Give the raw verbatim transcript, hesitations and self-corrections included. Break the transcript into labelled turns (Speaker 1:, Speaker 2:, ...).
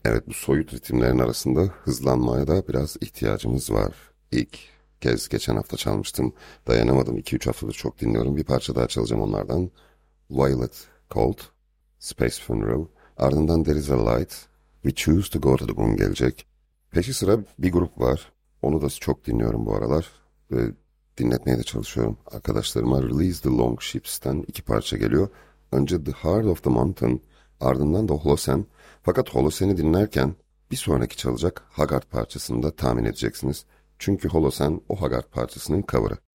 Speaker 1: Evet, bu soyut ritimlerin arasında hızlanmaya da biraz ihtiyacımız var. İlk kez geçen hafta çalmıştım. Dayanamadım. iki üç haftadır çok dinliyorum. Bir parça daha çalacağım onlardan. Violet Cold, Space Funeral. Ardından There is a Light, We Choose to Go to the Moon gelecek. Peşi sıra bir grup var. Onu da çok dinliyorum bu aralar. Ve dinletmeye de çalışıyorum arkadaşlarıma. Release the Long Ships'ten iki parça geliyor. Önce The Heart of the Mountain, ardından da Holocene. Fakat Holocene'i dinlerken bir sonraki çalacak Haggard parçasını da tahmin edeceksiniz. Çünkü Holocene o Haggard parçasının cover'ı.